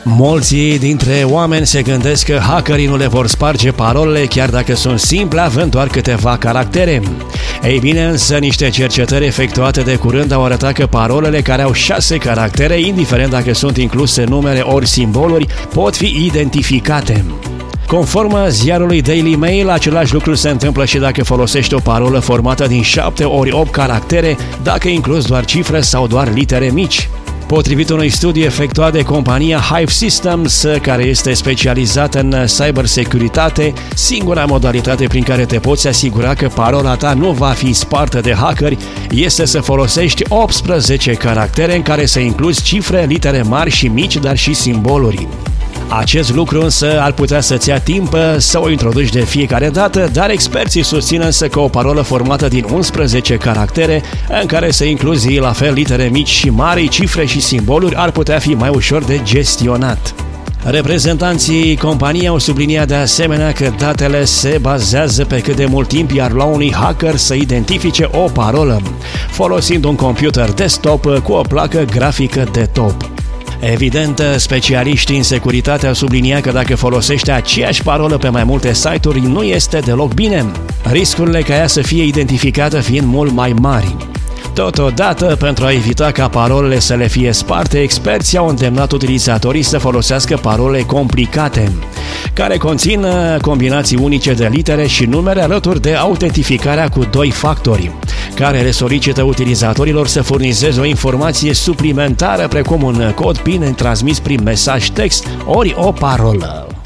Mulți dintre oameni se gândesc că hackerii nu le vor sparge parolele chiar dacă sunt simple, având doar câteva caractere. Ei bine, însă, niște cercetări efectuate de curând au arătat că parolele care au 6 caractere, indiferent dacă sunt incluse numere ori simboluri, pot fi identificate. Conform ziarului Daily Mail, același lucru se întâmplă și dacă folosești o parolă formată din 7 ori 8 caractere, dacă incluzi doar cifre sau doar litere mici. Potrivit unui studiu efectuat de compania Hive Systems, care este specializată în cybersecuritate, singura modalitate prin care te poți asigura că parola ta nu va fi spartă de hackeri este să folosești 18 caractere în care să incluzi cifre, litere mari și mici, dar și simboluri. Acest lucru însă ar putea să-ți ia timp să o introduci de fiecare dată, dar experții susțin însă că o parolă formată din 11 caractere, în care să incluzi la fel litere mici și mari, cifre și simboluri, ar putea fi mai ușor de gestionat. Reprezentanții companiei au subliniat de asemenea că datele se bazează pe cât de mult timp i-ar lua unui hacker să identifice o parolă, folosind un computer desktop cu o placă grafică de top. Evident, specialiștii în securitate au subliniat că dacă folosești aceeași parolă pe mai multe site-uri, nu este deloc bine, riscurile ca ea să fie identificată fiind mult mai mari. Totodată, pentru a evita ca parolele să le fie sparte, experții au îndemnat utilizatorii să folosească parole complicate, care conțin combinații unice de litere și numere alături de autentificarea cu 2 factori, care le solicită utilizatorilor să furnizeze o informație suplimentară precum un cod PIN transmis prin mesaj text ori o parolă.